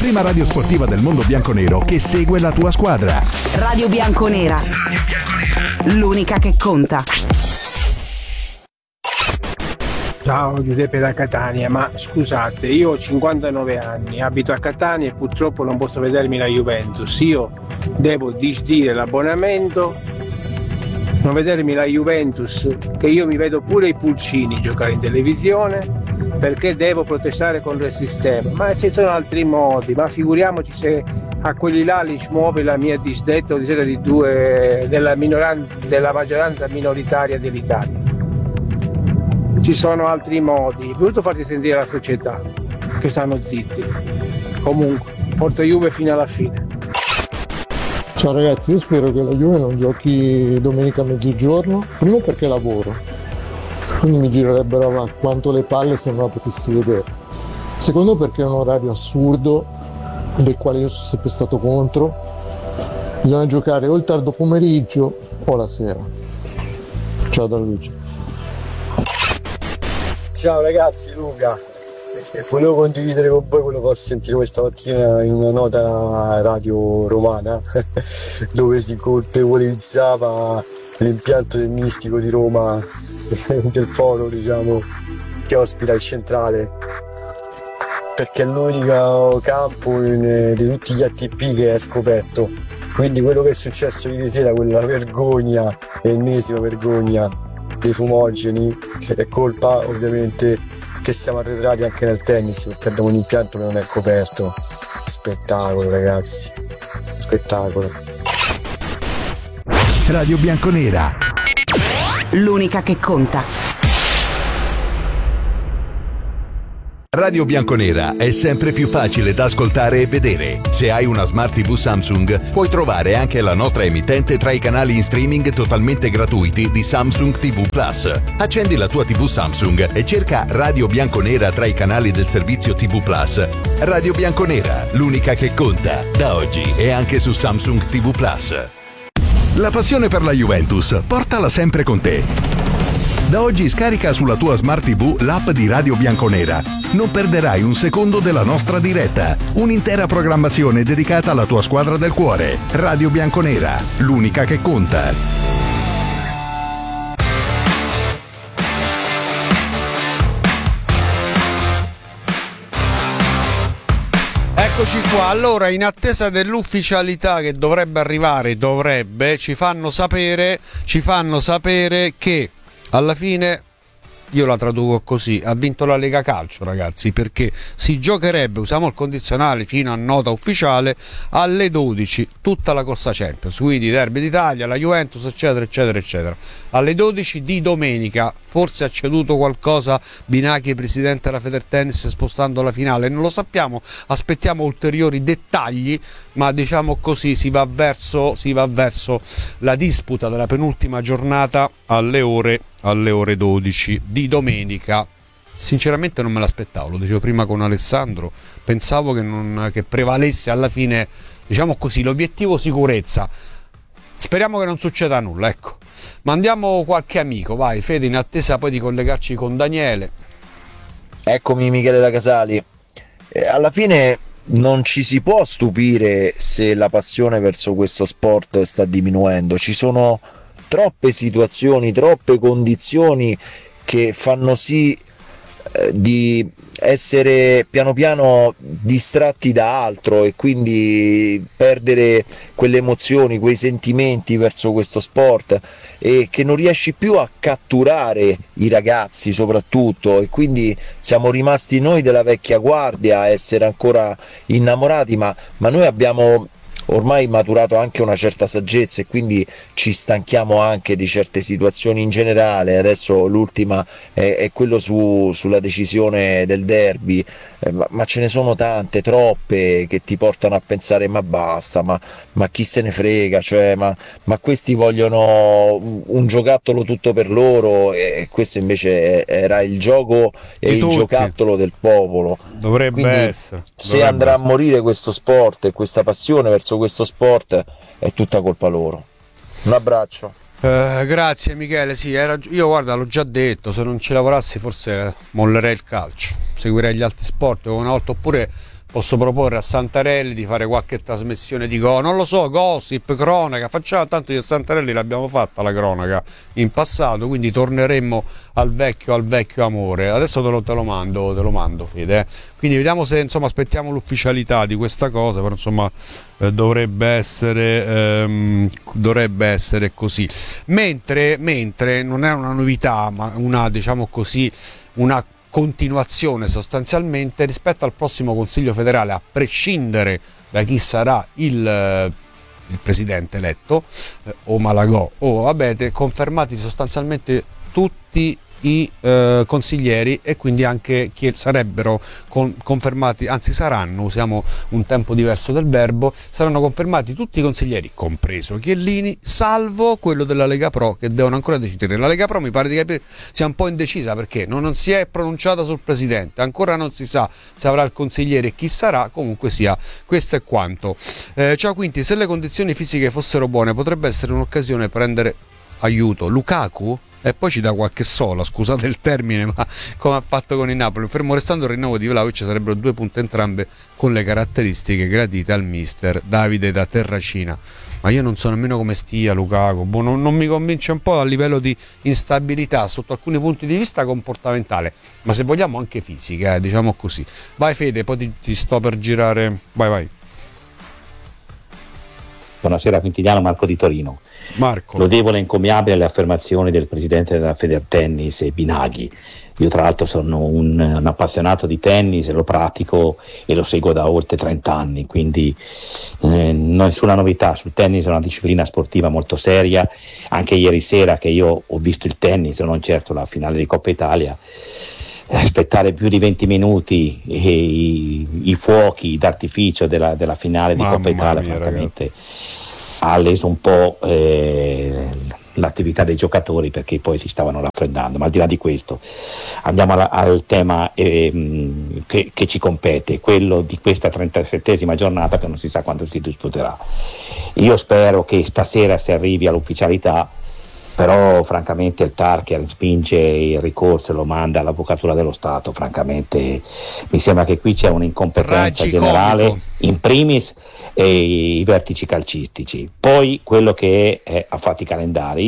prima radio sportiva del mondo bianconero che segue la tua squadra. Radio Bianconera. L'unica che conta. Ciao, Giuseppe da Catania, ma scusate, io ho 59 anni, abito a Catania e purtroppo non posso vedermi la Juventus. Io devo disdire l'abbonamento, non vedermi la Juventus, che io mi vedo pure i pulcini giocare in televisione, perché devo protestare contro il sistema. Ma ci sono altri modi, ma figuriamoci se a quelli là li smuove la mia disdetta o della maggioranza minoritaria dell'Italia. Ci sono altri modi, voluto farti sentire la società, che stanno zitti. Comunque, forza Juve fino alla fine. Ciao ragazzi, io spero che la Juve non giochi domenica a mezzogiorno, primo perché lavoro, quindi mi girerebbero quanto le palle se non la potessi vedere. Secondo perché è un orario assurdo, del quale io sono sempre stato contro. Bisogna giocare o il tardo pomeriggio o la sera. Ciao da Luigi. Ciao ragazzi, Luca. Volevo condividere con voi quello che ho sentito questa mattina in una nota radio romana dove si colpevolizzava l'impianto tennistico di Roma del foro, diciamo, che ospita il Centrale, perché è l'unico campo di tutti gli ATP che è scoperto. Quindi quello che è successo ieri sera, quella vergogna, l'ennesima vergogna dei fumogeni, è colpa ovviamente che siamo arretrati anche nel tennis, perché abbiamo un impianto che non è coperto. Spettacolo ragazzi, spettacolo. Radio Bianconera, l'unica che conta. Radio Bianconera è sempre più facile da ascoltare e vedere. Se hai una Smart TV Samsung, puoi trovare anche la nostra emittente tra i canali in streaming totalmente gratuiti di Samsung TV Plus. Accendi la tua TV Samsung e cerca Radio Bianconera tra i canali del servizio TV Plus. Radio Bianconera, l'unica che conta, da oggi e anche su Samsung TV Plus. La passione per la Juventus, portala sempre con te. Da oggi scarica sulla tua Smart TV l'app di Radio Bianconera. Non perderai un secondo della nostra diretta. Un'intera programmazione dedicata alla tua squadra del cuore. Radio Bianconera, l'unica che conta. Eccoci qua, allora in attesa dell'ufficialità che dovrebbe arrivare, ci fanno sapere che alla fine, io la traduco così, ha vinto la Lega Calcio ragazzi, perché si giocherebbe, usiamo il condizionale fino a nota ufficiale, alle 12 tutta la Corsa Champions, quindi Derby d'Italia, la Juventus eccetera eccetera eccetera, alle 12 di domenica. Forse ha ceduto qualcosa Binaghi, presidente della Federtennis, spostando la finale, non lo sappiamo, aspettiamo ulteriori dettagli, ma diciamo così si va verso la disputa della penultima giornata alle ore 12 di domenica. Sinceramente non me l'aspettavo, lo dicevo prima con Alessandro, pensavo che prevalesse alla fine, diciamo così, l'obiettivo sicurezza. Speriamo che non succeda nulla, ecco. Mandiamo qualche amico, vai Fede, in attesa poi di collegarci con Daniele. Eccomi Michele da Casali. Alla fine non ci si può stupire se la passione verso questo sport sta diminuendo. Ci sono troppe situazioni, troppe condizioni che fanno sì di essere piano piano distratti da altro e quindi perdere quelle emozioni, quei sentimenti verso questo sport, e che non riesci più a catturare i ragazzi soprattutto, e quindi siamo rimasti noi della vecchia guardia a essere ancora innamorati, ma noi abbiamo ormai maturato anche una certa saggezza e quindi ci stanchiamo anche di certe situazioni in generale. Adesso l'ultima è quello sulla decisione del derby, ma ce ne sono tante, troppe, che ti portano a pensare ma basta, ma chi se ne frega, cioè, ma questi vogliono un giocattolo tutto per loro, e questo invece era il gioco e il giocattolo del popolo. Dovrebbe essere. Se andrà a morire questo sport e questa passione verso questo sport, è tutta colpa loro. Un abbraccio. Grazie Michele, sì, io guarda, l'ho già detto, se non ci lavorassi forse mollerei il calcio, seguirei gli altri sport una volta, oppure posso proporre a Santarelli di fare qualche trasmissione di non lo so, gossip, cronaca, facciamo, tanto io e Santarelli l'abbiamo fatta la cronaca in passato, quindi torneremmo al vecchio amore. Adesso te lo mando Fede. Quindi vediamo se, insomma, aspettiamo l'ufficialità di questa cosa, però insomma dovrebbe essere così. Mentre non è una novità, ma una, diciamo così, una continuazione sostanzialmente rispetto al prossimo Consiglio federale, a prescindere da chi sarà il presidente eletto, o Malagò o Abete, confermati sostanzialmente tutti i consiglieri, e quindi anche chi sarebbero confermati, anzi saranno, usiamo un tempo diverso del verbo, saranno confermati tutti i consiglieri, compreso Chiellini, salvo quello della Lega Pro, che devono ancora decidere. La Lega Pro mi pare di capire sia un po' indecisa, perché non si è pronunciata sul presidente, ancora non si sa se avrà il consigliere e chi sarà. Comunque sia, questo è quanto. Ciao Quinti, se le condizioni fisiche fossero buone potrebbe essere un'occasione per prendere aiuto Lukaku? E poi ci dà qualche sola, scusate il termine, ma come ha fatto con il Napoli. Fermo restando il rinnovo di Vlahovic, sarebbero 2 punte entrambe con le caratteristiche gradite al mister Davide da Terracina. Ma io non so nemmeno come stia Lukaku, non mi convince un po' a livello di instabilità sotto alcuni punti di vista comportamentale, ma se vogliamo anche fisica, diciamo così. Vai Fede, poi ti sto per girare, vai. Buonasera Quintiliano, Marco di Torino. Marco. Lodevole e encomiabile le affermazioni del presidente della Federtennis Binaghi. Io tra l'altro sono un appassionato di tennis, lo pratico e lo seguo da oltre 30 anni, quindi nessuna novità sul tennis. È una disciplina sportiva molto seria. Anche ieri sera, che io ho visto il tennis, non certo la finale di Coppa Italia, aspettare più di 20 minuti i fuochi d'artificio della finale di Coppa Italia, francamente ha leso un po' l'attività dei giocatori, perché poi si stavano raffreddando. Ma al di là di questo andiamo al tema che ci compete, quello di questa 37esima giornata che non si sa quando si disputerà. Io spero che stasera si arrivi all'ufficialità, però francamente il TAR che respinge il ricorso e lo manda all'Avvocatura dello Stato, francamente mi sembra che qui c'è un'incompetenza generale, in primis i vertici calcistici, poi quello che ha fatto i calendari,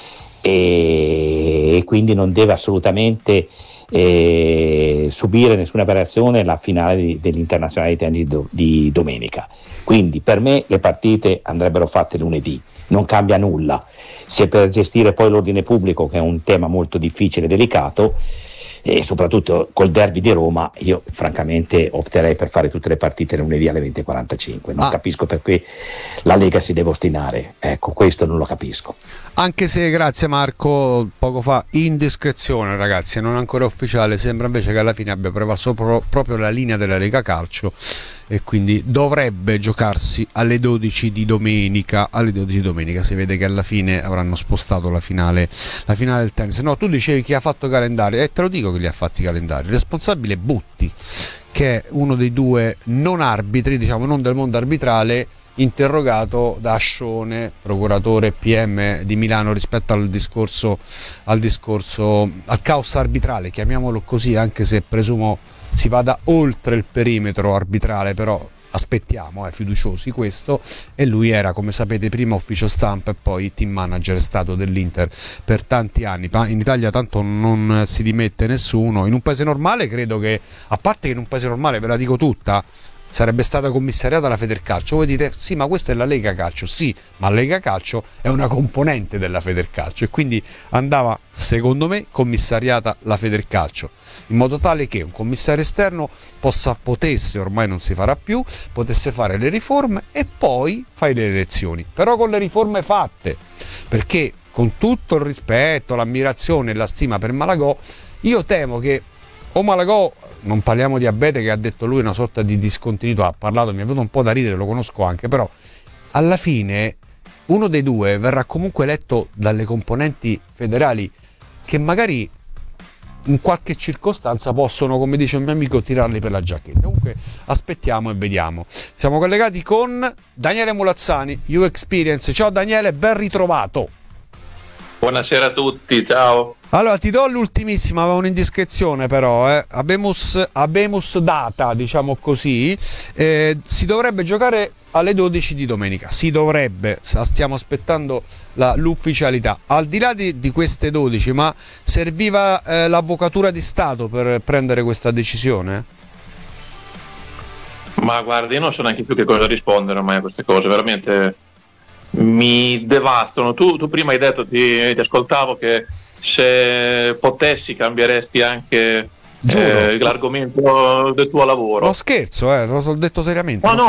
e quindi non deve assolutamente subire nessuna variazione la finale dell'Internazionale di tennis di domenica. Quindi per me le partite andrebbero fatte lunedì, non cambia nulla. Se per gestire poi l'ordine pubblico, che è un tema molto difficile e delicato, e soprattutto col derby di Roma, io francamente opterei per fare tutte le partite lunedì alle 20:45. Non capisco perché la Lega si deve ostinare, ecco, questo non lo capisco. Anche se, grazie Marco, poco fa indiscrezione ragazzi, non ancora ufficiale, sembra invece che alla fine abbia prevalso proprio la linea della Lega Calcio, e quindi dovrebbe giocarsi alle 12 di domenica. Si vede che alla fine avranno spostato la finale del tennis. No, tu dicevi chi ha fatto calendario, e te lo dico che li ha fatti i calendari. Il responsabile Butti, che è uno dei due non arbitri, diciamo non del mondo arbitrale, interrogato da Ascione, procuratore PM di Milano, rispetto al caos arbitrale, chiamiamolo così, anche se presumo si vada oltre il perimetro arbitrale, però aspettiamo, fiduciosi questo. E lui era, come sapete, prima ufficio stampa e poi team manager, è stato dell'Inter per tanti anni. In Italia tanto non si dimette nessuno. In un paese normale credo che, a parte che in un paese normale, ve la dico tutta, sarebbe stata commissariata la Federcalcio. Voi dite sì, ma questa è la Lega Calcio. Sì, ma la Lega Calcio è una componente della Federcalcio, e quindi andava, secondo me, commissariata la Federcalcio, in modo tale che un commissario esterno potesse, ormai non si farà più, potesse fare le riforme e poi fai le elezioni, però con le riforme fatte, perché con tutto il rispetto, l'ammirazione e la stima per Malagò, io temo che Malagò, non parliamo di Abete, che ha detto lui una sorta di discontinuità, ha parlato, mi è venuto un po' da ridere, lo conosco anche, però alla fine uno dei due verrà comunque eletto dalle componenti federali, che magari in qualche circostanza possono, come dice un mio amico, tirarli per la giacchetta. Comunque aspettiamo e vediamo. Siamo collegati con Daniele Mulazzani, U Experience. Ciao Daniele, ben ritrovato. Buonasera a tutti, ciao. Allora ti do l'ultimissima, aveva un'indiscrezione però, Habemus data, diciamo così, si dovrebbe giocare alle 12 di domenica, si dovrebbe, stiamo aspettando l'ufficialità. Al di là di queste 12, ma serviva l'avvocatura di Stato per prendere questa decisione? Ma guarda, io non so neanche più che cosa rispondere ormai a queste cose, veramente mi devastano. Tu prima hai detto, ti ascoltavo, che se potessi cambieresti anche l'argomento del tuo lavoro. No, scherzo, l'ho detto seriamente. No,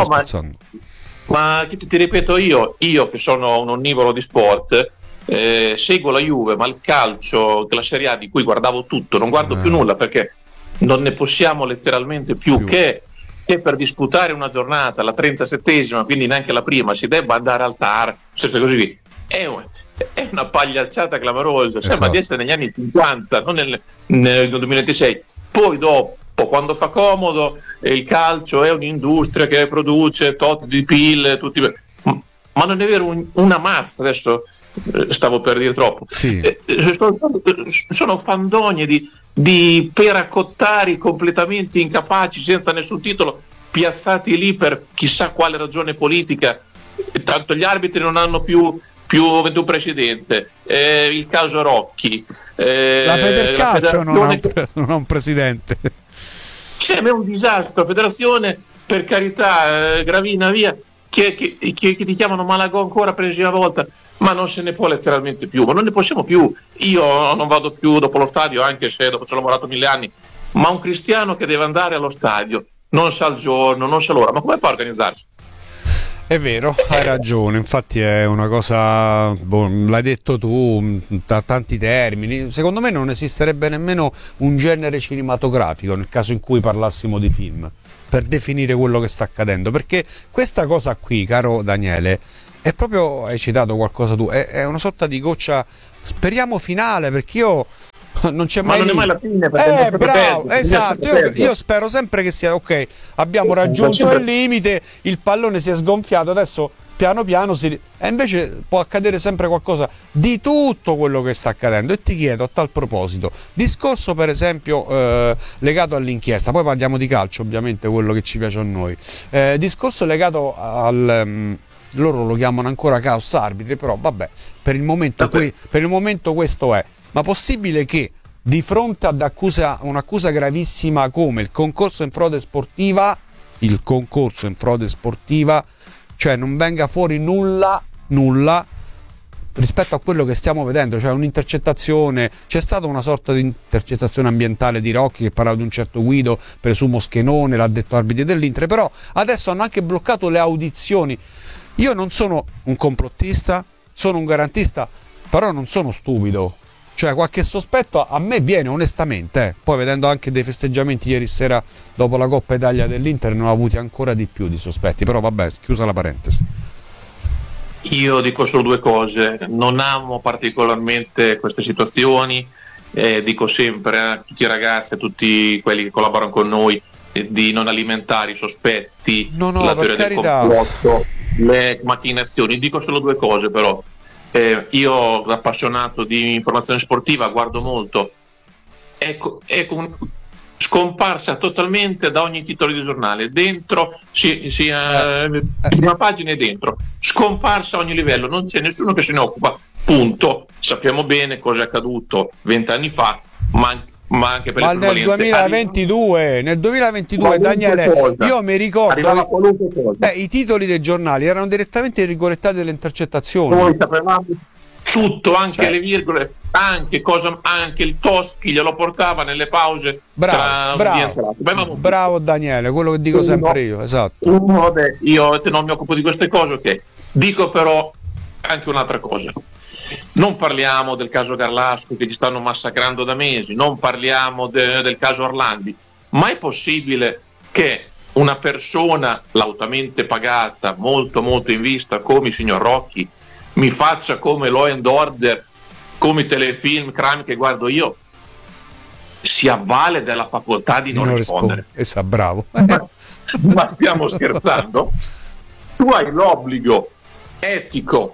ma ti ripeto, io che sono un onnivoro di sport, seguo la Juve, ma il calcio della Serie A, di cui guardavo tutto, non guardo più nulla, perché non ne possiamo letteralmente più. Che per disputare una giornata, la 37esima, quindi neanche la prima, si debba andare al TAR, così via. È una pagliacciata clamorosa, sembra di essere negli anni 50, non nel 2026. Poi dopo, quando fa comodo, il calcio è un'industria che produce tot di PIL, ma non è vero una mazza. Adesso stavo per dire troppo. Sì. Sono fandonie di peracottari completamente incapaci, senza nessun titolo, piazzati lì per chissà quale ragione politica. Tanto gli arbitri non hanno più un presidente, il caso Rocchi, la Federcalcio non ha un presidente. Cioè, è un disastro. La federazione, per carità, Gravina via, che ti chiamano Malagò ancora per l'ennesima volta, ma non se ne può letteralmente più, ma non ne possiamo più. Io non vado più dopo lo stadio, anche se dopo ci ho lavorato 1000 anni, ma un cristiano che deve andare allo stadio non sa il giorno, non sa l'ora, ma come fa a organizzarsi? È vero, hai ragione, infatti è una cosa, l'hai detto tu, da tanti termini. Secondo me non esisterebbe nemmeno un genere cinematografico nel caso in cui parlassimo di film per definire quello che sta accadendo, perché questa cosa qui, caro Daniele, è proprio, hai citato qualcosa tu, è una sorta di goccia, speriamo finale, perché io non c'è mai, ma non è mai la fine, perché bravo, esatto, io spero sempre che sia ok, abbiamo raggiunto il limite, il pallone si è sgonfiato, adesso piano piano e invece può accadere sempre qualcosa di tutto quello che sta accadendo. E ti chiedo a tal proposito, discorso per esempio legato all'inchiesta, poi parliamo di calcio ovviamente, quello che ci piace a noi, discorso legato al loro lo chiamano ancora caos arbitri, però vabbè, per il momento questo è. Ma possibile che di fronte ad un'accusa gravissima come il concorso in frode sportiva, cioè non venga fuori nulla rispetto a quello che stiamo vedendo, cioè un'intercettazione, c'è stata una sorta di intercettazione ambientale di Rocchi che parlava di un certo Guido, presumo Schenone, l'ha detto arbitri dell'Inter, però adesso hanno anche bloccato le audizioni. Io non sono un complottista, sono un garantista, però non sono stupido. Cioè qualche sospetto a me viene onestamente, Poi vedendo anche dei festeggiamenti ieri sera dopo la Coppa Italia dell'Inter ne ho avuti ancora di più di sospetti, però vabbè, chiusa la parentesi. Io dico solo due cose: non amo particolarmente queste situazioni, dico sempre a tutti i ragazzi, a tutti quelli che collaborano con noi, di non alimentare i sospetti, la teoria del complotto, le macchinazioni. Dico solo due cose però. Io, appassionato di informazione sportiva, guardo molto. È scomparsa totalmente da ogni titolo di giornale, dentro prima pagina e dentro, scomparsa a ogni livello, non c'è nessuno che se ne occupa, punto. Sappiamo bene cosa è accaduto 20 anni fa, ma anche per le plusvalenze. Nel 2022 Daniele, io mi ricordo i titoli dei giornali erano direttamente rigolettati delle intercettazioni. Noi sapevamo tutto, anche le virgole, anche il Toschi glielo portava nelle pause. Bravo Daniele, quello che dico sempre io, esatto. Io non mi occupo di queste cose, ok. Dico però anche un'altra cosa. Non parliamo del caso Garlasco che ci stanno massacrando da mesi, non parliamo del caso Orlandi, ma è possibile che una persona lautamente pagata, molto molto in vista, come il signor Rocchi, mi faccia come Law and Order, come i telefilm crime che guardo io, si avvale della facoltà di non rispondere? Bravo. Ma stiamo scherzando? Tu hai l'obbligo etico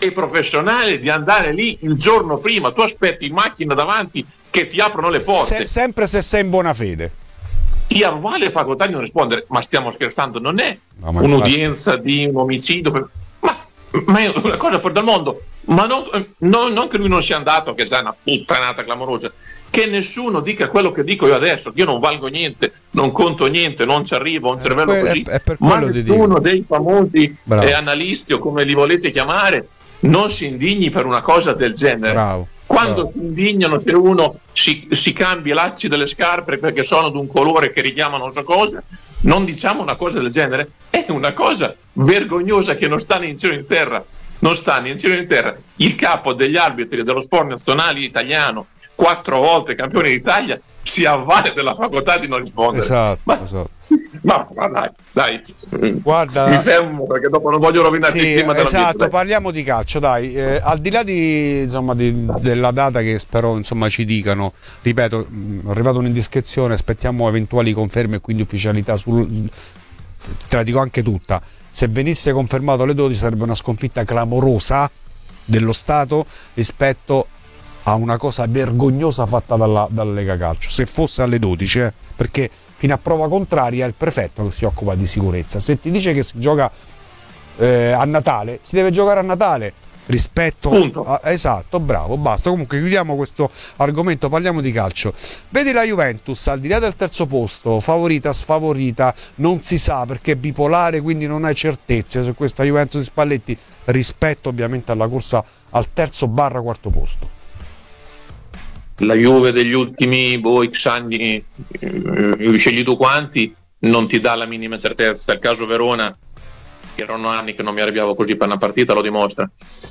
e professionale di andare lì il giorno prima. Tu aspetti in macchina davanti che ti aprono le porte. Sempre se sei in buona fede. Ti ha uguale facoltà di non rispondere, ma stiamo scherzando, non è un'udienza di un omicidio, ma è una cosa fuori dal mondo. Ma non che lui non sia andato, che è già una puttanata clamorosa, che nessuno dica quello che dico io adesso, che io non valgo niente, non conto niente, non ci arrivo, ho un cervello così, ma nessuno dei famosi analisti o come li volete chiamare non si indigni per una cosa del genere. Quando si indignano che uno si cambia i lacci delle scarpe perché sono di un colore che richiama non so cosa, non diciamo una cosa del genere. È una cosa vergognosa che non sta né in cielo né in terra. Non sta né in cielo né in terra. Il capo degli arbitri dello sport nazionale italiano, 4 volte campione d'Italia, si avvale della facoltà di non rispondere. Esatto. Ma dai, guarda, mi fermo perché dopo non voglio rovinare il clima della esatto, vita. parliamo di calcio, dai. Al di là della data che spero ci dicano, ripeto, è arrivata un'indiscrezione, aspettiamo eventuali conferme e quindi ufficialità te la dico anche tutta. Se venisse confermato alle 12 sarebbe una sconfitta clamorosa dello Stato rispetto a una cosa vergognosa fatta dalla Lega Calcio, se fosse alle 12, perché fino a prova contraria è il prefetto che si occupa di sicurezza. Se ti dice che si gioca a Natale, si deve giocare a Natale rispetto esatto, bravo, basta. Comunque chiudiamo questo argomento, parliamo di calcio. Vedi la Juventus, al di là del terzo posto, favorita, sfavorita, non si sa perché è bipolare, quindi non hai certezze su questa Juventus di Spalletti rispetto ovviamente alla corsa al terzo/quarto posto. La Juve degli ultimi X anni, scegli tu quanti, non ti dà la minima certezza. Il caso Verona, che erano anni che non mi arrabbiavo così per una partita, lo dimostra.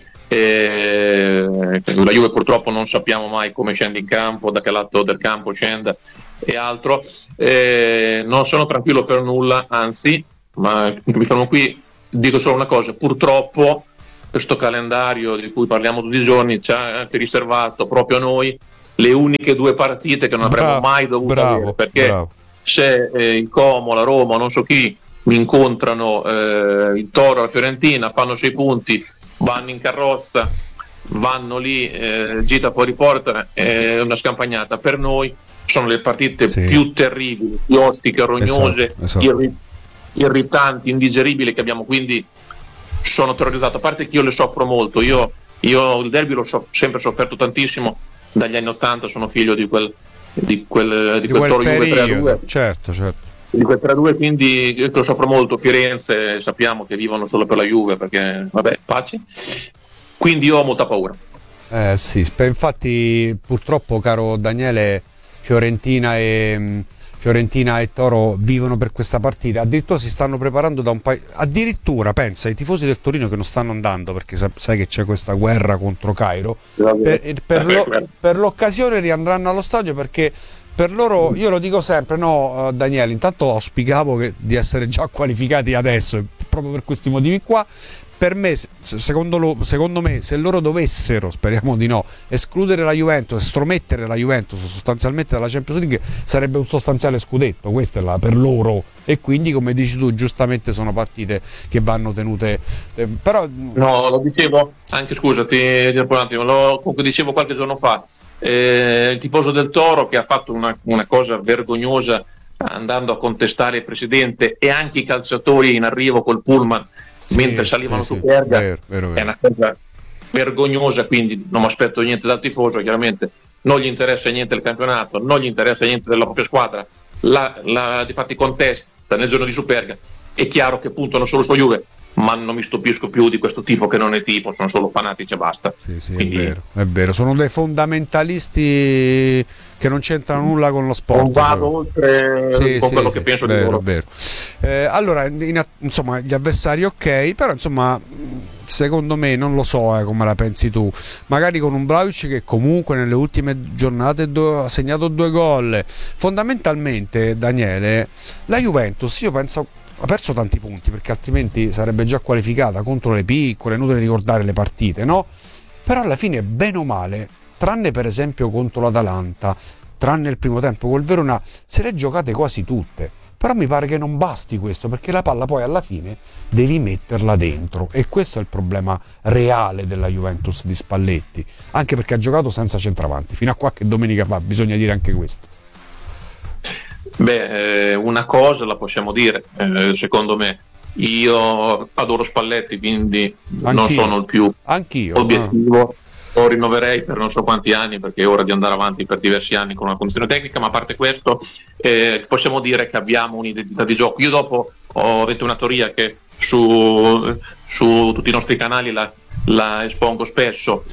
La Juve purtroppo non sappiamo mai come scende in campo, da che lato del campo scenda e altro. Non sono tranquillo per nulla, anzi, ma mi fermo qui, dico solo una cosa: purtroppo questo calendario di cui parliamo tutti i giorni ci ha anche riservato proprio a noi le uniche 2 partite che non avremmo mai dovuto avere, perché se il Como, la Roma, non so chi mi incontrano il Toro, la Fiorentina, fanno 6 punti, vanno in carrozza, vanno lì, gita fuori porta, è una scampagnata. Per noi sono le partite più terribili, più ostiche, rognose, irritanti, indigeribili che abbiamo, quindi sono terrorizzato. A parte che io le soffro molto, io il derby l'ho sempre sofferto tantissimo. Dagli anni 80 sono figlio di quel Toro Juve 3-2. Certo. Di quel 3-2, quindi lo soffro molto. Firenze sappiamo che vivono solo per la Juve, perché vabbè, pace. Quindi io ho molta paura. Sì, infatti purtroppo, caro Daniele, Fiorentina e Toro vivono per questa partita. Addirittura si stanno preparando da un paio. Addirittura pensa ai tifosi del Torino che non stanno andando perché sai che c'è questa guerra contro Cairo. Per l'occasione riandranno allo stadio, perché per loro, io lo dico sempre, no Daniele, intanto auspicavo di essere già qualificati adesso proprio per questi motivi qua. Per me, secondo me, se loro dovessero, speriamo di no, escludere la Juventus, estromettere la Juventus sostanzialmente dalla Champions League, sarebbe un sostanziale scudetto, questa è per loro. E quindi, come dici tu, giustamente sono partite che vanno tenute. Però no, lo dicevo anche, scusati, un attimo, comunque dicevo qualche giorno fa, il tifoso del Toro che ha fatto una cosa vergognosa andando a contestare il presidente e anche i calciatori in arrivo col pullman mentre salivano su Perga, vero. È una cosa vergognosa, quindi non mi aspetto niente dal tifoso. Chiaramente non gli interessa niente del campionato, non gli interessa niente della propria squadra, difatti contesta nel giorno di Superga. È chiaro che puntano solo su Juve, ma non mi stupisco più di questo tifo che non è tifo, sono solo fanatici e basta. Sì, quindi è vero, sono dei fondamentalisti che non c'entrano nulla con lo sport. Non vado oltre con quello che penso di loro. Vero. Allora, insomma, gli avversari ok, però insomma, secondo me, non lo so come la pensi tu, magari con un Vlahovic che comunque nelle ultime giornate ha segnato 2 gol. Fondamentalmente, Daniele, la Juventus, io penso, ha perso tanti punti perché altrimenti sarebbe già qualificata contro le piccole, inutile ricordare le partite, no? Però alla fine, bene o male, tranne per esempio contro l'Atalanta, tranne il primo tempo col Verona, se le giocate quasi tutte. Però mi pare che non basti questo, perché la palla poi alla fine devi metterla dentro, e questo è il problema reale della Juventus di Spalletti, anche perché ha giocato senza centravanti fino a qualche domenica fa, bisogna dire anche questo. Una cosa la possiamo dire, secondo me. Io adoro Spalletti, quindi non sono il più obiettivo. Lo rinnoverei per non so quanti anni, perché è ora di andare avanti per diversi anni con una condizione tecnica, ma a parte questo possiamo dire che abbiamo un'identità di gioco. Io dopo ho detto una teoria che su tutti i nostri canali la espongo spesso.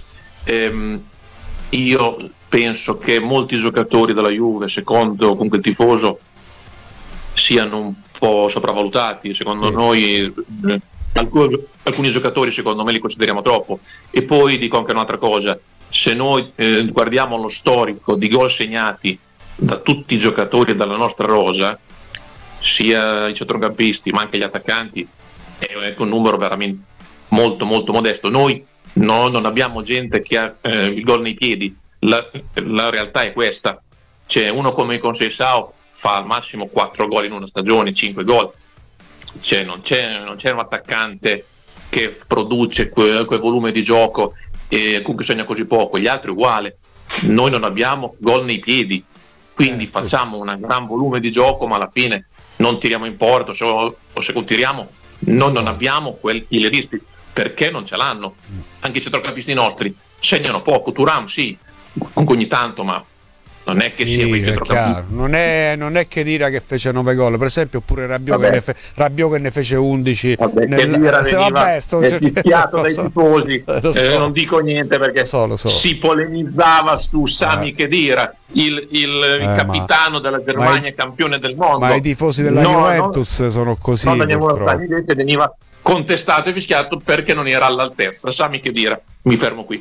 Io penso che molti giocatori della Juve, secondo comunque il tifoso, siano un po' sopravvalutati. Secondo noi alcuni giocatori, secondo me, li consideriamo troppo. E poi dico anche un'altra cosa: se noi guardiamo lo storico di gol segnati da tutti i giocatori della nostra rosa, sia i centrocampisti ma anche gli attaccanti, è un numero veramente molto molto modesto. Noi non abbiamo gente che ha il gol nei piedi. La realtà è questa: c'è uno come Conceição, fa al massimo 4 gol in una stagione, 5 gol. Non c'è un attaccante che produce quel volume di gioco e comunque segna così poco. Gli altri uguale. Noi non abbiamo gol nei piedi, quindi facciamo un gran volume di gioco, ma alla fine non tiriamo in porto, o se tiriamo non abbiamo quei killeristi, perché non ce l'hanno. Anche i centrocampisti nostri segnano poco. Thuram sì, comunque ogni tanto, ma non è che sia quei centrocampisti. Non è che Dira che fece 9 gol, per esempio, oppure Rabiot che ne fece 11. Dai tifosi. Non dico niente perché lo so. Si polemizzava su Sami Khedira, il capitano della Germania, campione del mondo. Ma i tifosi della Juventus sono così. Invece veniva contestato e fischiato perché non era all'altezza. Sami Khedira, mi fermo qui.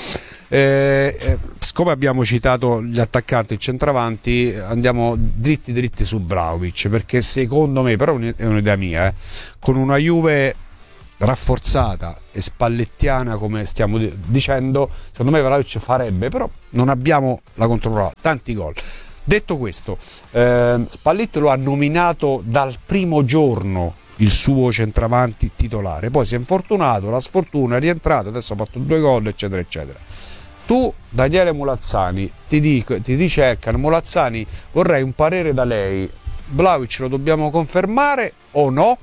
Siccome abbiamo citato gli attaccanti e centravanti, andiamo dritti su Vlahovic, perché secondo me, però è un'idea mia, con una Juve rafforzata e spallettiana come stiamo dicendo, secondo me Vlahovic farebbe, però non abbiamo la controprova, tanti gol. Detto questo, Spalletti lo ha nominato dal primo giorno il suo centravanti titolare, poi si è infortunato, la sfortuna, è rientrato, adesso ha fatto 2 gol, eccetera eccetera. Tu, Daniele Mulazzani, ti cercano: Mulazzani, vorrei un parere da lei, Vlahovic lo dobbiamo confermare o no?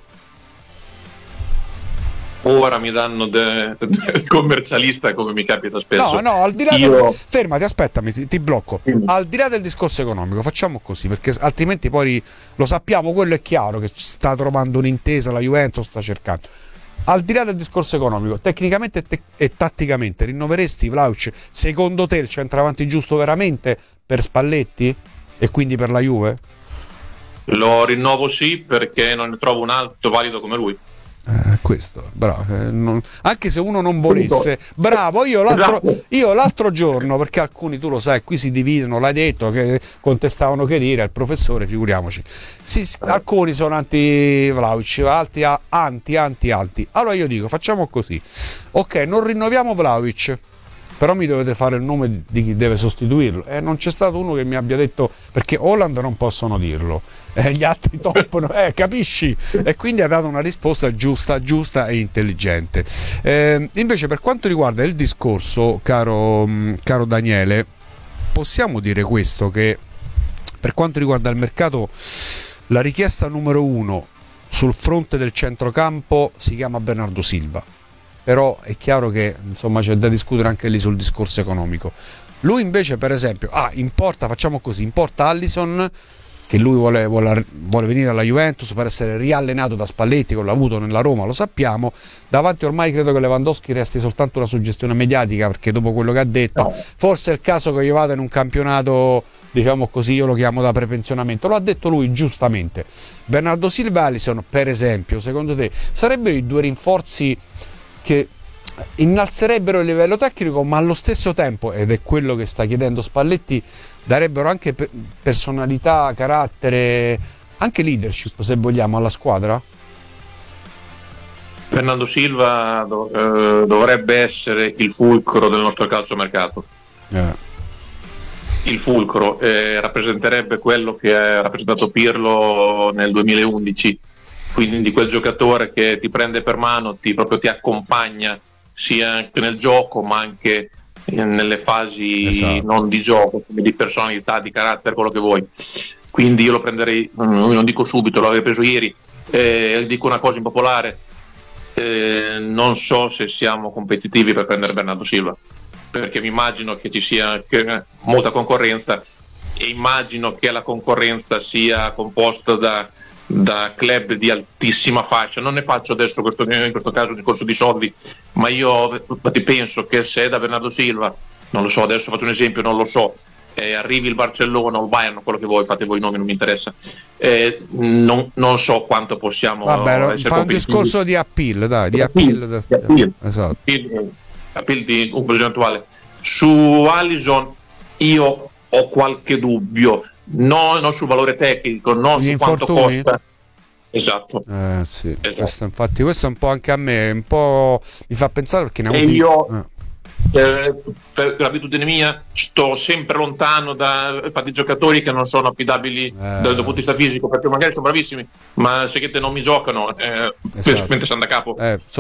Ora mi danno del commercialista, come mi capita spesso. No, al di là fermati, aspettami, ti blocco. Al di là del discorso economico, facciamo così, perché altrimenti poi lo sappiamo, quello è chiaro che sta trovando un'intesa, la Juventus sta cercando. Al di là del discorso economico, tecnicamente e tatticamente rinnoveresti Vlahovic? Secondo te il centravanti giusto veramente per Spalletti e quindi per la Juve? Lo rinnovo sì, perché non ne trovo un altro valido come lui. Questo, bravo, anche se uno non volesse, bravo. Io l'altro giorno, perché alcuni, tu lo sai, qui si dividono, l'hai detto, che contestavano Khedira, il professore, figuriamoci, alcuni sono anti Vlahovic, altri anti. Allora io dico, facciamo così: ok, non rinnoviamo Vlahovic, però mi dovete fare il nome di chi deve sostituirlo. Non c'è stato uno che mi abbia detto, perché Haaland non possono dirlo, gli altri top, capisci? E quindi ha dato una risposta giusta e intelligente. Invece, per quanto riguarda il discorso, caro Daniele, possiamo dire questo, che per quanto riguarda il mercato, la richiesta numero 1 sul fronte del centrocampo si chiama Bernardo Silva. Però è chiaro che insomma c'è da discutere anche lì sul discorso economico. Lui invece, per esempio, importa Alisson, che lui vuole venire alla Juventus per essere riallenato da Spalletti, che l'ha avuto nella Roma, lo sappiamo. Davanti ormai credo che Lewandowski resti soltanto una suggestione mediatica, perché dopo quello che ha detto, forse è il caso che io vada in un campionato, diciamo così, io lo chiamo da prepensionamento. Lo ha detto lui giustamente. Bernardo Silva e Alisson, per esempio, secondo te sarebbero i 2 rinforzi che innalzerebbero il livello tecnico, ma allo stesso tempo, ed è quello che sta chiedendo Spalletti, darebbero anche personalità, carattere, anche leadership, se vogliamo, alla squadra? Fernando Silva dovrebbe essere il fulcro del nostro calciomercato. il fulcro, rappresenterebbe quello che ha rappresentato Pirlo nel 2011, quindi quel giocatore che ti prende per mano, ti accompagna sia anche nel gioco ma anche nelle fasi esatto. non di gioco, di personalità, di carattere, quello che vuoi. Quindi io lo prenderei, non dico subito, l'avevo preso ieri, dico una cosa impopolare, non so se siamo competitivi per prendere Bernardo Silva, perché mi immagino che ci sia molta concorrenza e immagino che la concorrenza sia composta da club di altissima fascia. Non ne faccio adesso in questo caso un discorso di soldi, ma io penso che se da Bernardo Silva, non lo so, adesso faccio un esempio, non lo so, arrivi il Barcellona o il Bayern, quello che voi fate voi, nomi, non mi interessa, non so quanto possiamo essere fa un discorso di appeal, dai, di appeal. Esatto. Appeal di conclusione attuale. Su Alisson io ho qualche dubbio, non sul valore tecnico, non Gli su quanto infortuni? costa. Esatto. Sì. Esatto. Questo un po' anche a me, un po' mi fa pensare, perché ne ho E avuti... io per l'abitudine mia sto sempre lontano da giocatori che non sono affidabili dal punto di vista fisico, perché magari sono bravissimi ma se non mi giocano mentre sono da capo,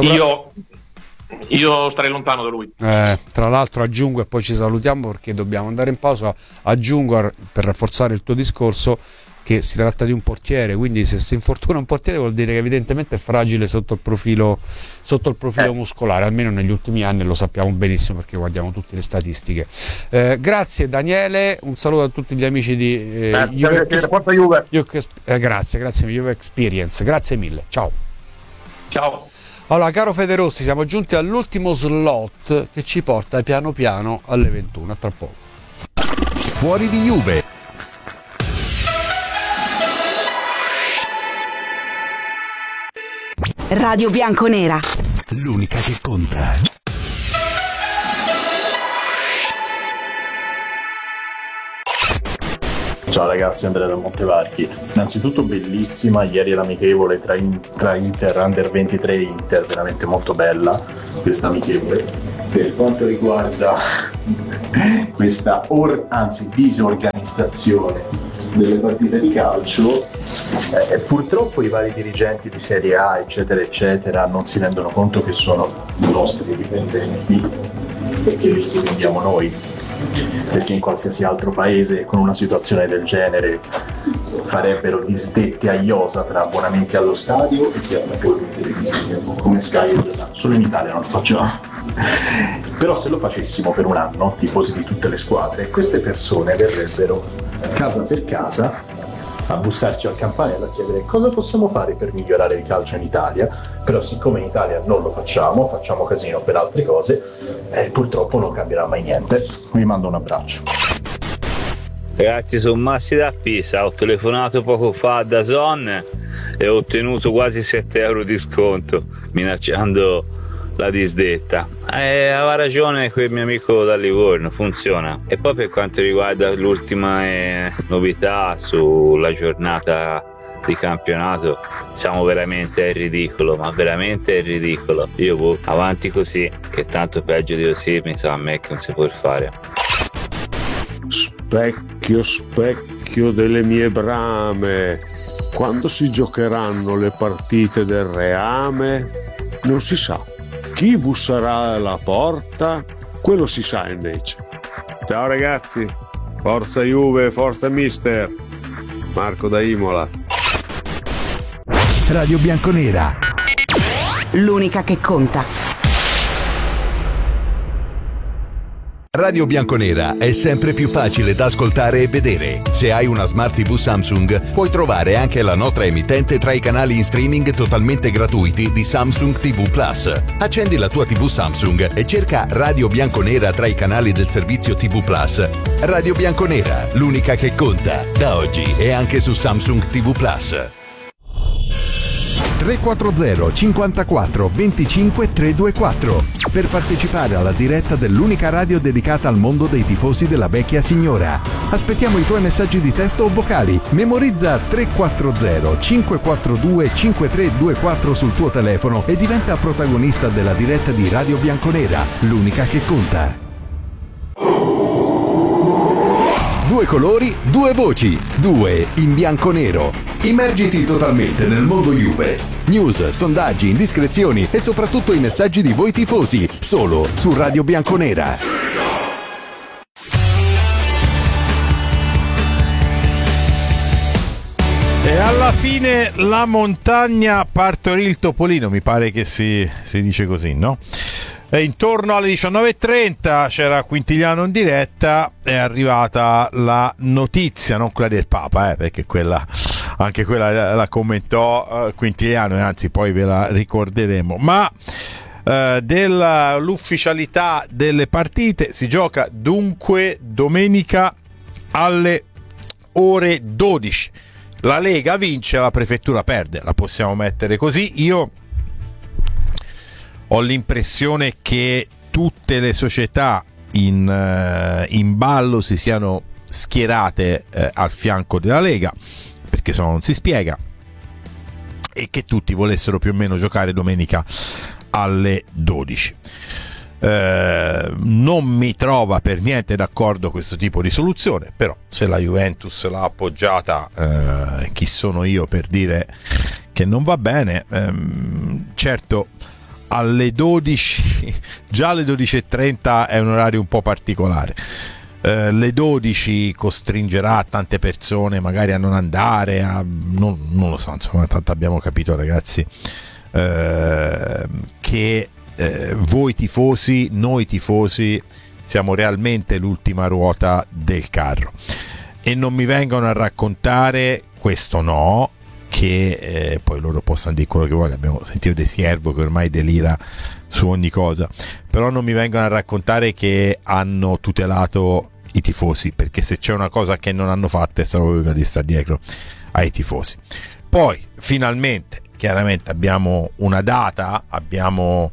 io starei lontano da lui. Tra l'altro aggiungo, e poi ci salutiamo perché dobbiamo andare in pausa, aggiungo per rafforzare il tuo discorso che si tratta di un portiere, quindi se si infortuna un portiere vuol dire che evidentemente è fragile sotto il profilo muscolare, almeno negli ultimi anni lo sappiamo benissimo perché guardiamo tutte le statistiche. Grazie Daniele, un saluto a tutti gli amici di Juve. Grazie Juve Experience, grazie mille, ciao. Allora, caro Federossi, siamo giunti all'ultimo slot che ci porta piano piano alle 21, a tra poco. Fuori di Juve. Radio Bianconera. L'unica che conta. Ciao ragazzi, Andrea da Montevarchi. Innanzitutto bellissima ieri l'amichevole tra Inter Under 23 e Inter, veramente molto bella questa amichevole. Per quanto riguarda questa disorganizzazione delle partite di calcio, purtroppo i vari dirigenti di Serie A eccetera eccetera non si rendono conto che sono i nostri dipendenti e che li stipendiamo noi, perché in qualsiasi altro paese con una situazione del genere farebbero disdette a iosa tra abbonamenti allo stadio e piattaforme televisive come Sky e Dazn. Solo in Italia non lo facciamo. Però se lo facessimo per un anno, tifosi di tutte le squadre, queste persone verrebbero casa per casa a bussarci al campanello a chiedere cosa possiamo fare per migliorare il calcio in Italia. Però siccome in Italia non lo facciamo casino per altre cose, purtroppo non cambierà mai niente. Vi mando un abbraccio. Ragazzi, sono Massi da Pisa, ho telefonato poco fa a Dazn e ho ottenuto quasi 7 euro di sconto minacciando la disdetta. Aveva ragione quel mio amico da Livorno, funziona. E poi per quanto riguarda l'ultima novità sulla giornata di campionato, siamo veramente al ridicolo, ma veramente al ridicolo. Io avanti così, che tanto peggio di così mi sa a me che non si può fare. Specchio delle mie brame, quando si giocheranno le partite del Reame? Non si sa. Chi busserà alla porta? Quello si sa invece. Ciao ragazzi, forza Juve, forza mister. Marco da Imola. Radio Bianconera. L'unica che conta. Radio Bianconera è sempre più facile da ascoltare e vedere. Se hai una Smart TV Samsung, puoi trovare anche la nostra emittente tra i canali in streaming totalmente gratuiti di Samsung TV Plus. Accendi la tua TV Samsung e cerca Radio Bianconera tra i canali del servizio TV Plus. Radio Bianconera, l'unica che conta, da oggi e anche su Samsung TV Plus. 340 54 25 324 per partecipare alla diretta dell'unica radio dedicata al mondo dei tifosi della vecchia signora. Aspettiamo i tuoi messaggi di testo o vocali. Memorizza 340 542 5324 sul tuo telefono e diventa protagonista della diretta di Radio Bianconera, l'unica che conta. Due colori, due voci, due in bianco-nero. Immergiti totalmente nel mondo Juve. News, sondaggi, indiscrezioni e soprattutto i messaggi di voi tifosi, solo su Radio Bianconera. E alla fine la montagna partorì il topolino, mi pare che si dice così, no? E intorno alle 19.30 c'era Quintiliano in diretta, è arrivata la notizia, non quella del Papa, perché anche quella la commentò Quintiliano, e anzi poi ve la ricorderemo, ma dell'ufficialità delle partite. Si gioca dunque domenica alle ore 12. La Lega vince, la prefettura perde, la possiamo mettere così. Io ho l'impressione che tutte le società in ballo si siano schierate al fianco della Lega, perché se no non si spiega, e che tutti volessero più o meno giocare domenica alle 12. Non mi trova per niente d'accordo questo tipo di soluzione, però se la Juventus l'ha appoggiata, chi sono io per dire che non va bene? Certo, alle 12, già alle 12.30 è un orario un po' particolare. Le 12 costringerà tante persone magari a non andare, non lo so, insomma, tanto abbiamo capito, ragazzi, che voi tifosi, noi tifosi, siamo realmente l'ultima ruota del carro, e non mi vengono a raccontare, questo no, che poi loro possano dire quello che vogliono. Abbiamo sentito De Siervo che ormai delira su ogni cosa, però non mi vengono a raccontare che hanno tutelato i tifosi, perché se c'è una cosa che non hanno fatto è stato quella di stare dietro ai tifosi. Poi finalmente, chiaramente, abbiamo una data, abbiamo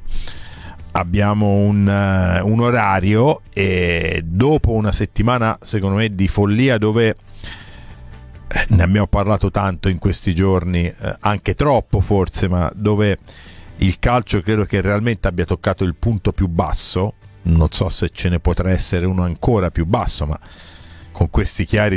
un orario, e dopo una settimana secondo me di follia, dove ne abbiamo parlato tanto in questi giorni, anche troppo forse, ma dove il calcio credo che realmente abbia toccato il punto più basso. Non so se ce ne potrà essere uno ancora più basso, ma con questi chiari